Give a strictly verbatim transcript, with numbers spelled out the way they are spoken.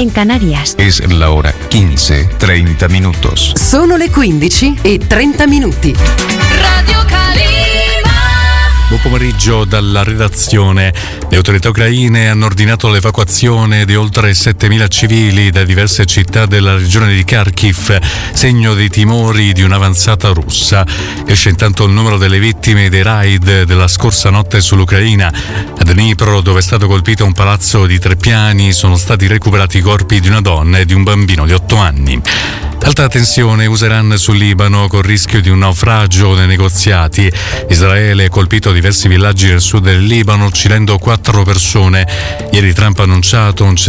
en Canarias. Es la hora quince, treinta minutos. Sono le quindici e trenta minuti. Radio Calima. Buon pomeriggio dalla redazione. Le autorità ucraine hanno ordinato l'evacuazione di oltre settemila civili da diverse città della regione di Kharkiv, segno dei timori di un'avanzata russa. Esce intanto il numero delle vittime dei raid della scorsa notte sull'Ucraina. A Dnipro, dove è stato colpito un palazzo di tre piani, sono stati recuperati i corpi di una donna e di un bambino di otto anni. Alta tensione U S A-Iran sul Libano, con rischio di un naufragio nei negoziati. Israele ha colpito diversi villaggi nel sud del Libano, uccidendo quattro persone. Ieri Trump ha annunciato un